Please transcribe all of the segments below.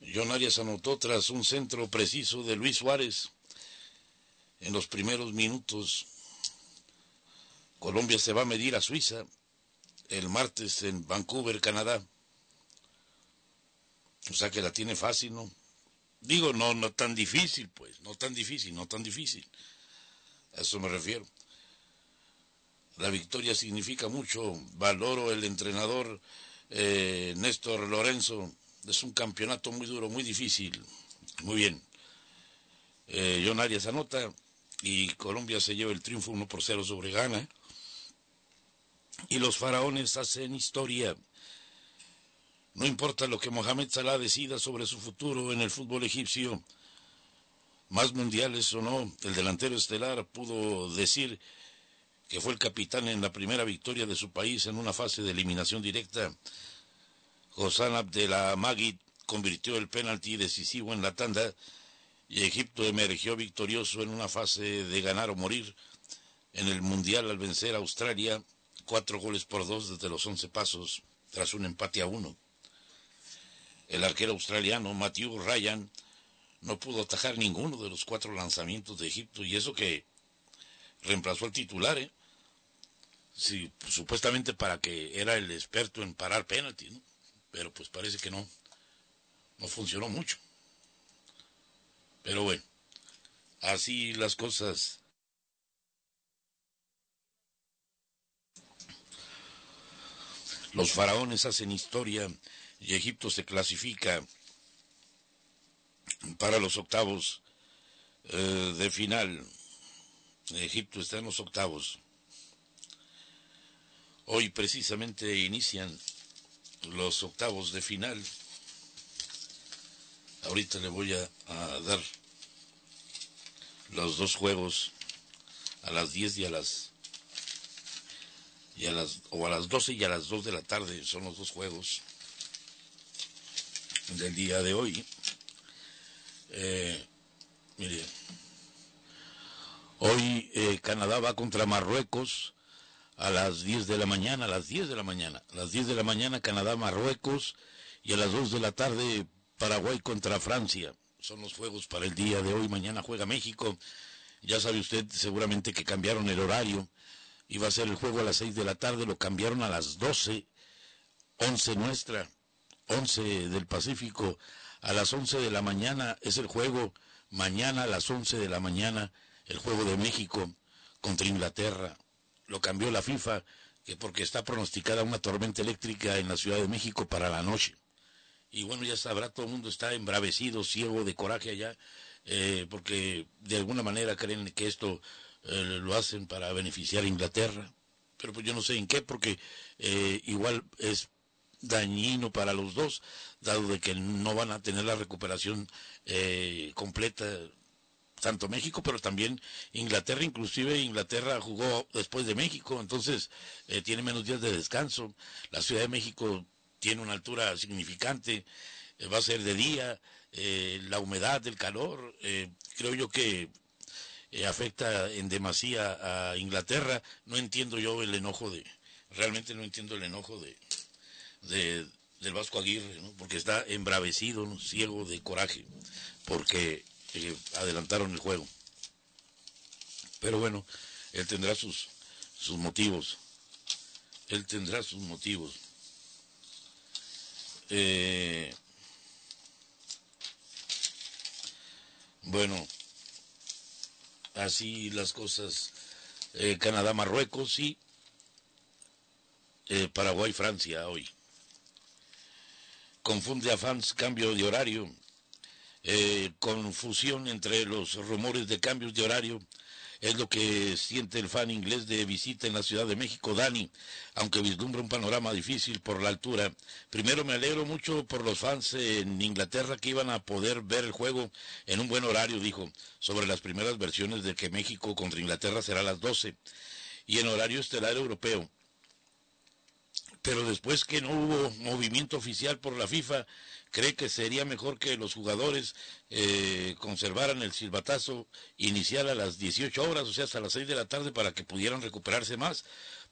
John Arias anotó tras un centro preciso de Luis Suárez en los primeros minutos. Colombia se va a medir a Suiza el martes en Vancouver, Canadá. O sea que la tiene fácil, ¿no? Digo, no tan difícil, pues, no tan difícil. A eso me refiero. La victoria significa mucho. Valoro el entrenador Néstor Lorenzo. Es un campeonato muy duro, muy difícil. Muy bien. John Arias anota y Colombia se lleva el triunfo 1-0 sobre Ghana. Y los faraones hacen historia. No importa lo que Mohamed Salah decida sobre su futuro en el fútbol egipcio, más mundiales o no, el delantero estelar pudo decir que fue el capitán en la primera victoria de su país en una fase de eliminación directa. Hossam Abdelhamid convirtió el penalti decisivo en la tanda y Egipto emergió victorioso en una fase de ganar o morir en el mundial al vencer a Australia 4-2 desde los 11 pasos tras un empate a 1. El arquero australiano Matthew Ryan no pudo atajar ninguno de los 4 lanzamientos de Egipto, y eso que reemplazó al titular, sí, supuestamente para que era el experto en parar penaltis, ¿no? Pero pues parece que no funcionó mucho. Pero bueno, así las cosas. Los faraones hacen historia y Egipto se clasifica para los octavos de final. Egipto está en los octavos. Hoy precisamente inician los octavos de final. Ahorita le voy a dar los dos juegos a las 10 y a las 12 y a las 2 de la tarde. Son los dos juegos del día de hoy. Mire, hoy Canadá va contra Marruecos a las 10 de la mañana, a las 10 de la mañana Canadá, Marruecos, y a las 2 de la tarde Paraguay contra Francia. Son los juegos para el día de hoy. Mañana juega México. Ya sabe usted seguramente que cambiaron el horario. Iba a ser el juego a las 6 de la tarde, lo cambiaron a las 12, 11 nuestra, 11 del Pacífico. A las 11 de la mañana es el juego. Mañana a las 11 de la mañana el juego de México contra Inglaterra. Lo cambió la FIFA, que porque está pronosticada una tormenta eléctrica en la Ciudad de México para la noche. Y bueno, ya sabrá, todo el mundo está embravecido, ciego de coraje allá, porque de alguna manera creen que esto lo hacen para beneficiar a Inglaterra. Pero pues yo no sé en qué, porque igual es dañino para los dos, dado de que no van a tener la recuperación completa, tanto México, pero también Inglaterra. Inclusive Inglaterra jugó después de México, entonces tiene menos días de descanso. La Ciudad de México tiene una altura significante, va a ser de día, la humedad, el calor, creo yo que afecta en demasía a Inglaterra. No entiendo yo realmente no entiendo el enojo del Vasco Aguirre, ¿no? Porque está embravecido, ¿no? Ciego de coraje, porque adelantaron el juego. Pero bueno, él tendrá sus motivos. Bueno, así las cosas. Canadá, Marruecos y Paraguay, Francia hoy. Confunde a fans cambio de horario. Confusión entre los rumores de cambios de horario es lo que siente el fan inglés de visita en la Ciudad de México, Dani, aunque vislumbra un panorama difícil por la altura. Primero, me alegro mucho por los fans en Inglaterra que iban a poder ver el juego en un buen horario, dijo, sobre las primeras versiones de que México contra Inglaterra será a las 12 y en horario estelar europeo. Pero después que no hubo movimiento oficial por la FIFA, cree que sería mejor que los jugadores conservaran el silbatazo inicial a las 18 horas, o sea, hasta las 6 de la tarde, para que pudieran recuperarse más,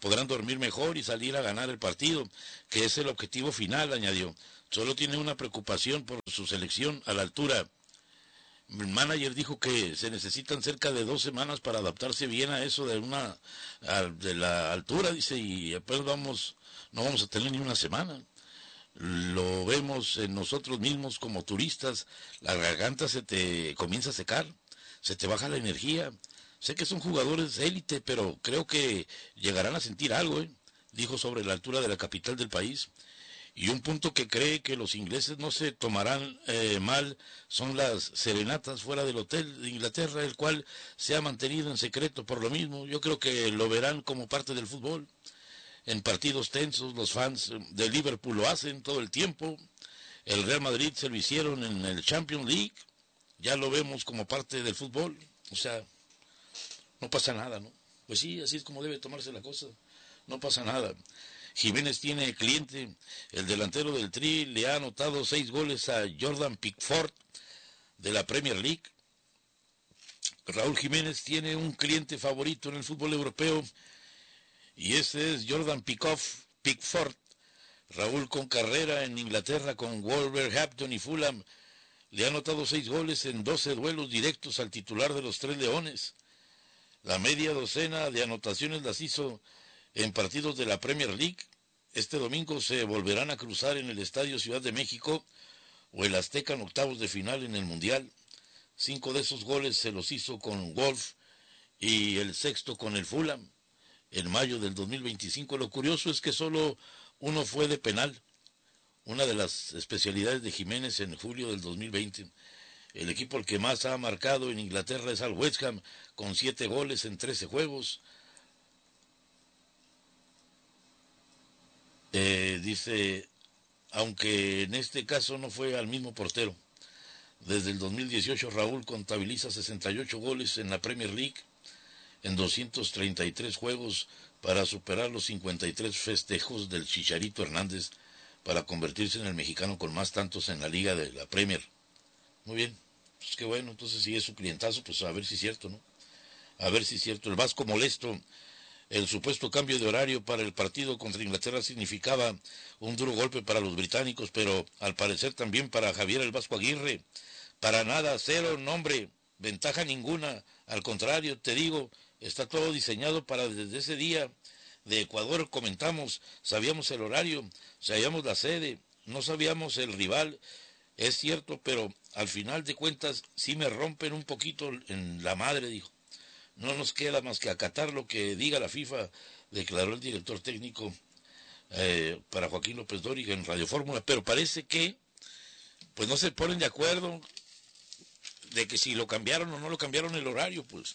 podrán dormir mejor y salir a ganar el partido, que es el objetivo final, añadió. Solo tiene una preocupación por su selección a la altura. El manager dijo que se necesitan cerca de 2 semanas para adaptarse bien a eso de la altura, dice, y después no vamos a tener ni una semana. Lo vemos en nosotros mismos como turistas, la garganta se te comienza a secar, se te baja la energía. Sé que son jugadores de élite, pero creo que llegarán a sentir algo, dijo sobre la altura de la capital del país. Y un punto que cree que los ingleses no se tomarán mal son las serenatas fuera del hotel de Inglaterra, el cual se ha mantenido en secreto por lo mismo. Yo creo que lo verán como parte del fútbol. En partidos tensos, los fans de Liverpool lo hacen todo el tiempo. El Real Madrid se lo hicieron en el Champions League. Ya lo vemos como parte del fútbol. O sea, no pasa nada, ¿no? Pues sí, así es como debe tomarse la cosa. No pasa nada. Jiménez tiene cliente. El delantero del Tri le ha anotado 6 goles a Jordan Pickford de la Premier League. Raúl Jiménez tiene un cliente favorito en el fútbol europeo y ese es Jordan Pickford. Raúl, con carrera en Inglaterra con Wolverhampton y Fulham, le ha anotado 6 goles en 12 duelos directos al titular de los Tres Leones. La media docena de anotaciones las hizo en partidos de la Premier League. Este domingo se volverán a cruzar en el Estadio Ciudad de México o el Azteca en octavos de final en el Mundial. 5 de esos goles se los hizo con Wolf y el 6º con el Fulham en mayo del 2025. Lo curioso es que solo uno fue de penal, una de las especialidades de Jiménez en julio del 2020. El equipo al que más ha marcado en Inglaterra es al West Ham, con 7 goles en 13 juegos. Dice, aunque en este caso no fue al mismo portero. Desde el 2018 Raúl contabiliza 68 goles en la Premier League en 233 juegos para superar los 53 festejos del Chicharito Hernández para convertirse en el mexicano con más tantos en la liga de la Premier. Muy bien, pues qué bueno, entonces si es su clientazo, pues a ver si es cierto, ¿no? A ver si es cierto. El Vasco molesto. El supuesto cambio de horario para el partido contra Inglaterra significaba un duro golpe para los británicos, pero al parecer también para Javier el Vasco Aguirre. Para nada, cero, nombre, ventaja ninguna. Al contrario, te digo, está todo diseñado para desde ese día. De Ecuador comentamos, sabíamos el horario, sabíamos la sede, no sabíamos el rival. Es cierto, pero al final de cuentas sí me rompen un poquito en la madre, dijo. No nos queda más que acatar lo que diga la FIFA, declaró el director técnico para Joaquín López Dóriga en Radio Fórmula, pero parece que pues no se ponen de acuerdo de que si lo cambiaron o no lo cambiaron el horario, pues.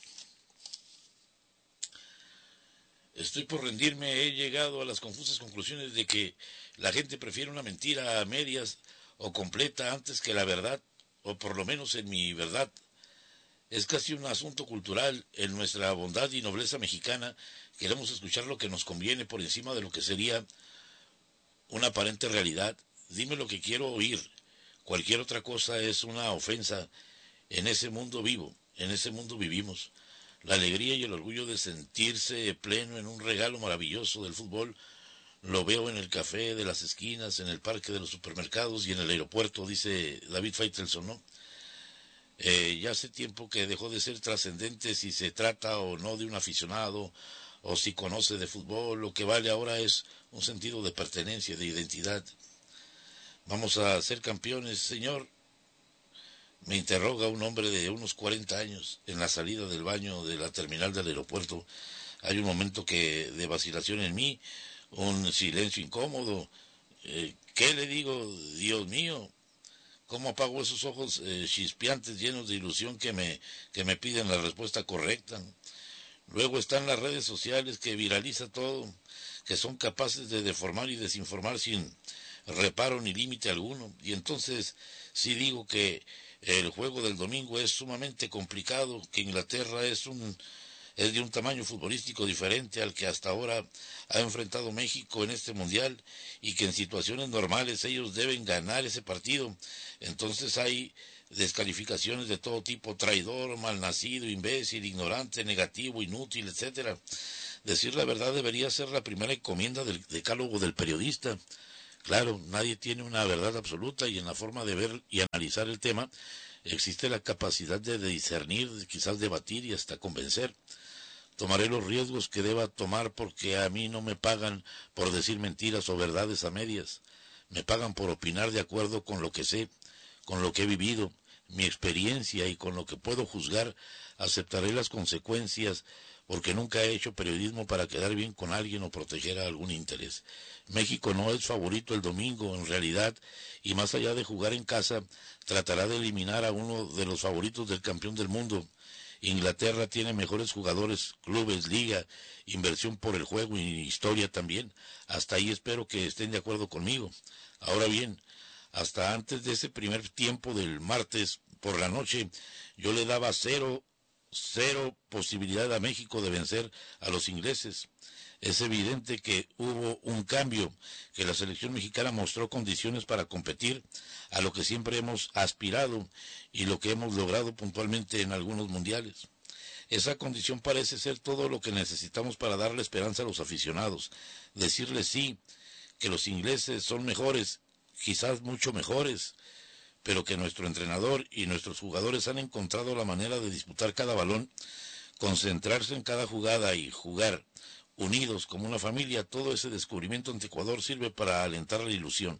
Estoy por rendirme, he llegado a las confusas conclusiones de que la gente prefiere una mentira a medias o completa antes que la verdad, o por lo menos en mi verdad. Es casi un asunto cultural. En nuestra bondad y nobleza mexicana queremos escuchar lo que nos conviene por encima de lo que sería una aparente realidad. Dime lo que quiero oír. Cualquier otra cosa es una ofensa. En ese mundo vivo, en ese mundo vivimos. La alegría y el orgullo de sentirse pleno en un regalo maravilloso del fútbol lo veo en el café de las esquinas, en el parque de los supermercados y en el aeropuerto, dice David Faitelson, ¿no? Ya hace tiempo que dejó de ser trascendente si se trata o no de un aficionado o si conoce de fútbol. Lo que vale ahora es un sentido de pertenencia, de identidad. Vamos a ser campeones, señor. Me interroga un hombre de unos 40 años en la salida del baño de la terminal del aeropuerto. Hay un momento de vacilación en mí, un silencio incómodo. ¿Qué le digo? Dios mío. ¿Cómo apago esos ojos chispeantes llenos de ilusión que me piden la respuesta correcta? Luego están las redes sociales que viraliza todo, que son capaces de deformar y desinformar sin reparo ni límite alguno. Y entonces sí digo que el juego del domingo es sumamente complicado, que Inglaterra es de un tamaño futbolístico diferente al que hasta ahora ha enfrentado México en este mundial y que en situaciones normales ellos deben ganar ese partido. Entonces hay descalificaciones de todo tipo: traidor, malnacido, imbécil, ignorante, negativo, inútil, etcétera. Decir la verdad debería ser la primera encomienda del decálogo del periodista. Claro, nadie tiene una verdad absoluta y en la forma de ver y analizar el tema existe la capacidad de discernir, quizás debatir y hasta convencer. Tomaré los riesgos que deba tomar porque a mí no me pagan por decir mentiras o verdades a medias. Me pagan por opinar de acuerdo con lo que sé, con lo que he vivido, mi experiencia y con lo que puedo juzgar. Aceptaré las consecuencias porque nunca he hecho periodismo para quedar bien con alguien o proteger a algún interés. México no es favorito el domingo, en realidad, y más allá de jugar en casa, tratará de eliminar a uno de los favoritos del campeón del mundo. Inglaterra tiene mejores jugadores, clubes, liga, inversión por el juego y historia también. Hasta ahí espero que estén de acuerdo conmigo. Ahora bien, hasta antes de ese primer tiempo del martes por la noche, yo le daba cero posibilidad a México de vencer a los ingleses. Es evidente que hubo un cambio, que la selección mexicana mostró condiciones para competir a lo que siempre hemos aspirado y lo que hemos logrado puntualmente en algunos mundiales. Esa condición parece ser todo lo que necesitamos para darle esperanza a los aficionados. Decirles sí, que los ingleses son mejores, quizás mucho mejores, pero que nuestro entrenador y nuestros jugadores han encontrado la manera de disputar cada balón, concentrarse en cada jugada y jugar unidos como una familia. Todo ese descubrimiento ante Ecuador sirve para alentar la ilusión.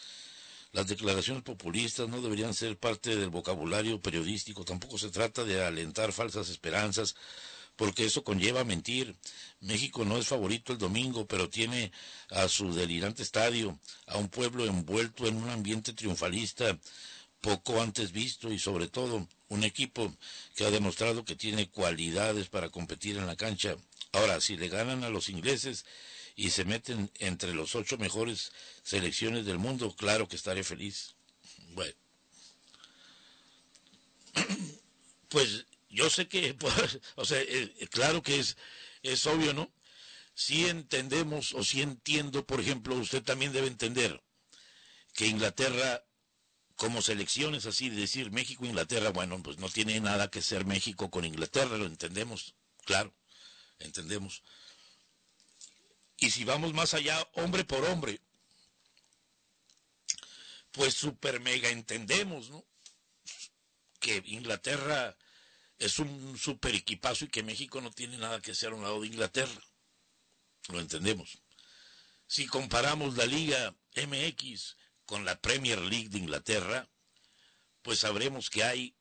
Las declaraciones populistas no deberían ser parte del vocabulario periodístico, tampoco se trata de alentar falsas esperanzas, porque eso conlleva mentir. México no es favorito el domingo, pero tiene a su delirante estadio, a un pueblo envuelto en un ambiente triunfalista poco antes visto y sobre todo un equipo que ha demostrado que tiene cualidades para competir en la cancha. Ahora, si le ganan a los ingleses y se meten entre los 8 mejores selecciones del mundo, claro que estaré feliz. Bueno, pues yo sé que, pues, o sea, claro que es obvio, ¿no? Si entendemos o si entiendo, por ejemplo, usted también debe entender que Inglaterra, como selecciones así, de decir México-Inglaterra, bueno, pues no tiene nada que ser México con Inglaterra, lo entendemos, claro, entendemos. Y si vamos más allá, hombre por hombre, pues super mega entendemos, ¿no? Que Inglaterra es un super equipazo y que México no tiene nada que hacer a un lado de Inglaterra. Lo entendemos. Si comparamos la Liga MX con la Premier League de Inglaterra, pues sabremos que hay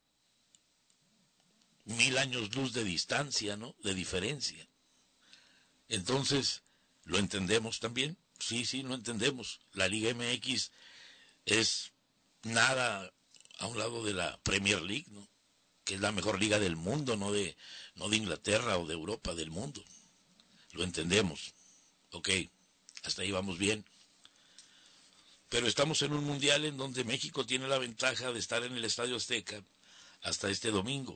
1000 años luz de distancia, ¿no? De diferencia. Entonces, ¿lo entendemos también? Sí, lo entendemos. La Liga MX es nada a un lado de la Premier League, ¿no? Que es la mejor liga del mundo, no de Inglaterra o de Europa, del mundo. Lo entendemos. Ok, hasta ahí vamos bien. Pero estamos en un mundial en donde México tiene la ventaja de estar en el Estadio Azteca hasta este domingo.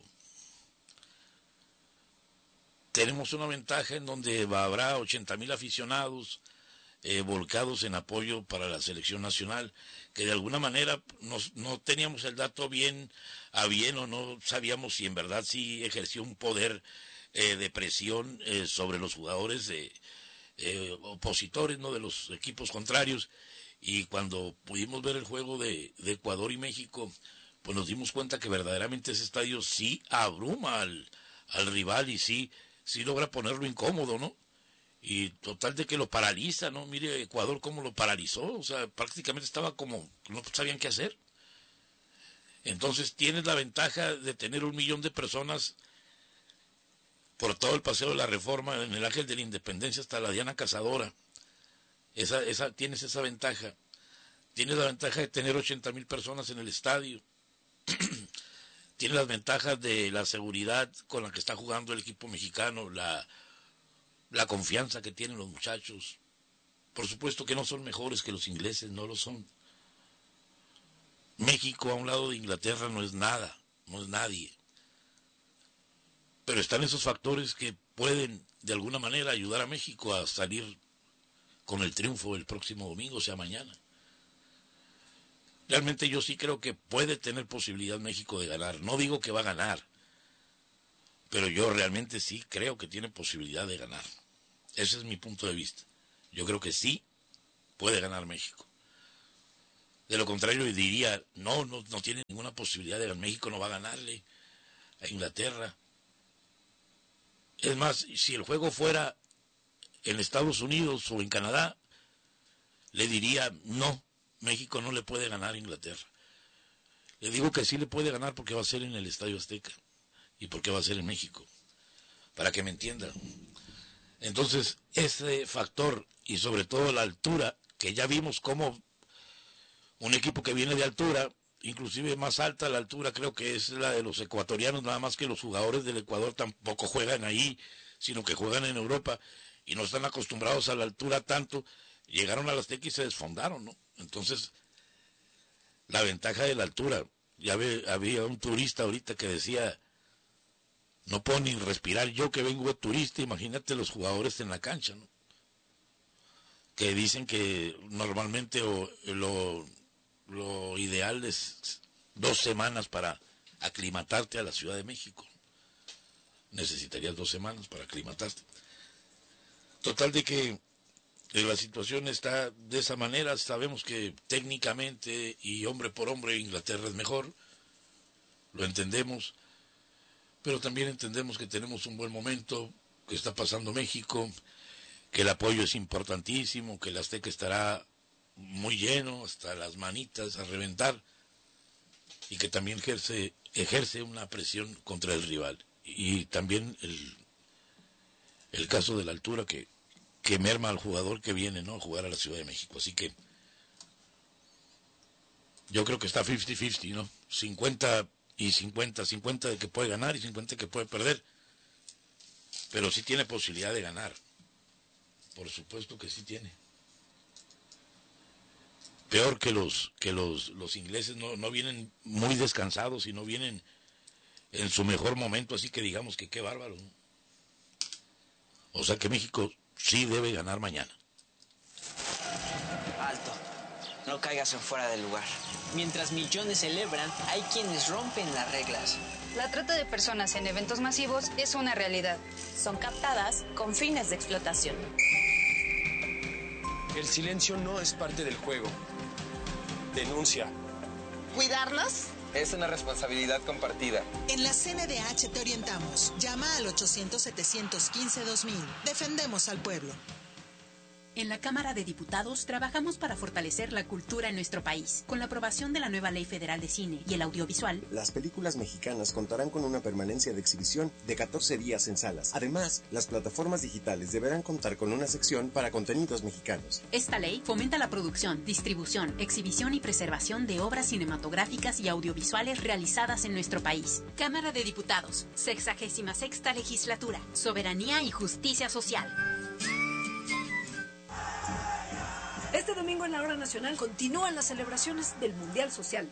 Tenemos una ventaja en donde habrá 80,000 aficionados volcados en apoyo para la selección nacional, que de alguna manera no teníamos el dato bien a bien o no sabíamos si en verdad sí ejerció un poder de presión sobre los jugadores opositores, ¿no? De los equipos contrarios. Y cuando pudimos ver el juego de Ecuador y México, pues nos dimos cuenta que verdaderamente ese estadio sí abruma al rival y sí logra ponerlo incómodo, ¿no? Y total de que lo paraliza, ¿no? Mire Ecuador cómo lo paralizó, o sea, prácticamente estaba como, no sabían qué hacer. Entonces tienes la ventaja de tener 1,000,000 de personas por todo el Paseo de la Reforma, en el Ángel de la Independencia hasta la Diana Cazadora. Tienes esa ventaja. Tienes la ventaja de tener 80,000 personas en el estadio. Tienes las ventajas de la seguridad con la que está jugando el equipo mexicano, la confianza que tienen los muchachos. Por supuesto que no son mejores que los ingleses, no lo son. México a un lado de Inglaterra no es nada, no es nadie. Pero están esos factores que pueden de alguna manera ayudar a México a salir con el triunfo el próximo domingo, o sea mañana. Realmente yo sí creo que puede tener posibilidad México de ganar. No digo que va a ganar, pero yo realmente sí creo que tiene posibilidad de ganar. Ese es mi punto de vista. Yo creo que sí puede ganar México. De lo contrario, diría, no tiene ninguna posibilidad de ganar. México no va a ganarle a Inglaterra. Es más, si el juego fuera en Estados Unidos o en Canadá, le diría, no, México no le puede ganar a Inglaterra. Le digo que sí le puede ganar porque va a ser en el Estadio Azteca y porque va a ser en México, para que me entiendan. Entonces, ese factor y sobre todo la altura, que ya vimos cómo un equipo que viene de altura, inclusive más alta la altura creo que es la de los ecuatorianos, nada más que los jugadores del Ecuador tampoco juegan ahí, sino que juegan en Europa y no están acostumbrados a la altura tanto, llegaron a la Azteca y se desfondaron, ¿no? Entonces, la ventaja de la altura, había un turista ahorita que decía, no puedo ni respirar yo que vengo de turista, imagínate los jugadores en la cancha, ¿no? Que dicen que normalmente lo ideal es 2 semanas para aclimatarte a la Ciudad de México. Necesitarías 2 semanas para aclimatarte. Total de que la situación está de esa manera. Sabemos que técnicamente y hombre por hombre Inglaterra es mejor. Lo entendemos. Pero también entendemos que tenemos un buen momento, que está pasando México, que el apoyo es importantísimo, que el Azteca estará muy lleno, hasta las manitas a reventar, y que también ejerce una presión contra el rival. Y también el caso de la altura que merma al jugador que viene, ¿no?, a jugar a la Ciudad de México. Así que yo creo que está 50-50, ¿no? 50 y 50, 50 de que puede ganar y 50 de que puede perder. Pero sí tiene posibilidad de ganar. Por supuesto que sí tiene. Peor que los ingleses no vienen muy descansados y no vienen en su mejor momento, así que digamos que qué bárbaro, ¿no? O sea que México sí debe ganar mañana. Alto, no caigas en fuera del lugar. Mientras millones celebran, hay quienes rompen las reglas. La trata de personas en eventos masivos es una realidad. Son captadas con fines de explotación. El silencio no es parte del juego. Denuncia. ¿Cuidarnos? Es una responsabilidad compartida. En la CNDH te orientamos. Llama al 800-715-2000. Defendemos al pueblo. En la Cámara de Diputados trabajamos para fortalecer la cultura en nuestro país. Con la aprobación de la nueva Ley Federal de Cine y el Audiovisual, las películas mexicanas contarán con una permanencia de exhibición de 14 días en salas. Además, las plataformas digitales deberán contar con una sección para contenidos mexicanos. Esta ley fomenta la producción, distribución, exhibición y preservación de obras cinematográficas y audiovisuales realizadas en nuestro país. Cámara de Diputados, 66ª Legislatura, Soberanía y Justicia Social. Este domingo en la Hora Nacional continúan las celebraciones del Mundial Social.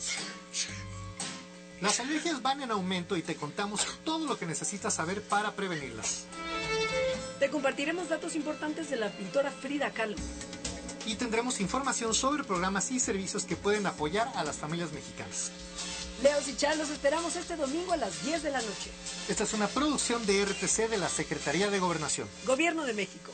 Las alergias van en aumento y te contamos todo lo que necesitas saber para prevenirlas. Te compartiremos datos importantes de la pintora Frida Kahlo. Y tendremos información sobre programas y servicios que pueden apoyar a las familias mexicanas. Leos y Char, los esperamos este domingo a las 10 de la noche. Esta es una producción de RTC de la Secretaría de Gobernación. Gobierno de México.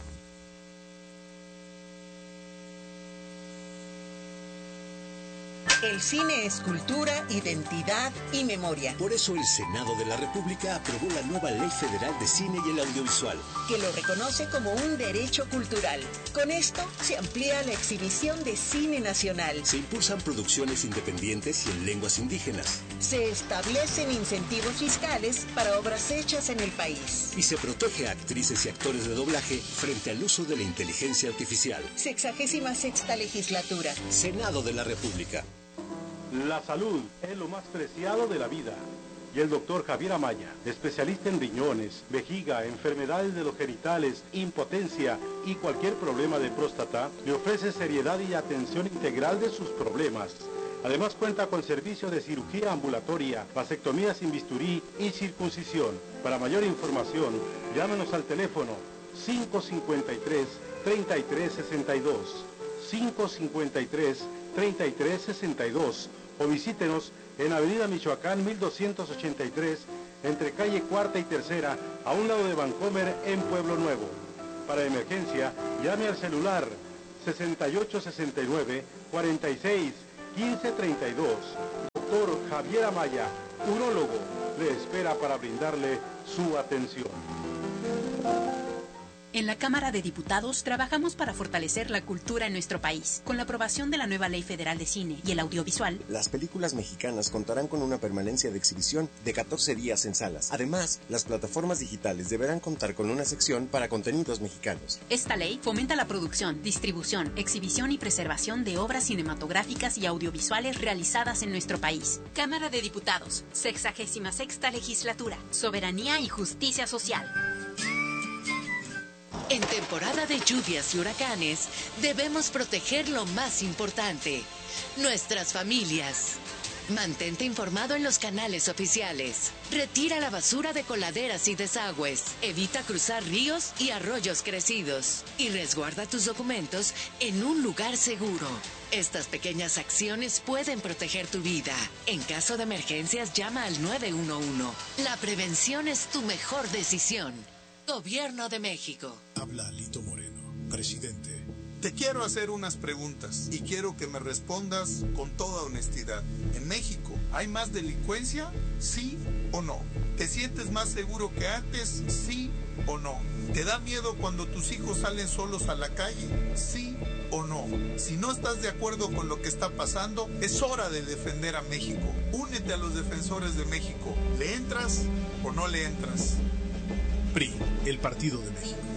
El cine es cultura, identidad y memoria. Por eso el Senado de la República aprobó la nueva Ley Federal de Cine y el Audiovisual, que lo reconoce como un derecho cultural. Con esto se amplía la exhibición de cine nacional. Se impulsan producciones independientes y en lenguas indígenas. Se establecen incentivos fiscales para obras hechas en el país. Y se protege a actrices y actores de doblaje frente al uso de la inteligencia artificial. 66ª Legislatura. Senado de la República. La salud es lo más preciado de la vida. Y el doctor Javier Amaya, especialista en riñones, vejiga, enfermedades de los genitales, impotencia y cualquier problema de próstata, le ofrece seriedad y atención integral de sus problemas. Además cuenta con servicio de cirugía ambulatoria, vasectomía sin bisturí y circuncisión. Para mayor información, llámenos al teléfono 553-3362, 553-3362, o visítenos en Avenida Michoacán 1283, entre calle Cuarta y Tercera, a un lado de Vancomer en Pueblo Nuevo. Para emergencia, llame al celular 6869-461532. Doctor Javier Amaya, urólogo, le espera para brindarle su atención. En la Cámara de Diputados trabajamos para fortalecer la cultura en nuestro país. Con la aprobación de la nueva Ley Federal de Cine y el Audiovisual, las películas mexicanas contarán con una permanencia de exhibición de 14 días en salas. Además, las plataformas digitales deberán contar con una sección para contenidos mexicanos. Esta ley fomenta la producción, distribución, exhibición y preservación de obras cinematográficas y audiovisuales realizadas en nuestro país. Cámara de Diputados, 66ª Legislatura, Soberanía y Justicia Social. En temporada de lluvias y huracanes, debemos proteger lo más importante, nuestras familias. Mantente informado en los canales oficiales. Retira la basura de coladeras y desagües. Evita cruzar ríos y arroyos crecidos. Y resguarda tus documentos en un lugar seguro. Estas pequeñas acciones pueden proteger tu vida. En caso de emergencias, llama al 911. La prevención es tu mejor decisión. Gobierno de México. Habla Alito Moreno, presidente. Te quiero hacer unas preguntas y quiero que me respondas con toda honestidad. ¿En México hay más delincuencia? ¿Sí o no? ¿Te sientes más seguro que antes? ¿Sí o no? ¿Te da miedo cuando tus hijos salen solos a la calle? ¿Sí o no? Si no estás de acuerdo con lo que está pasando, es hora de defender a México. Únete a los defensores de México. ¿Le entras o no le entras? PRI, el Partido de México.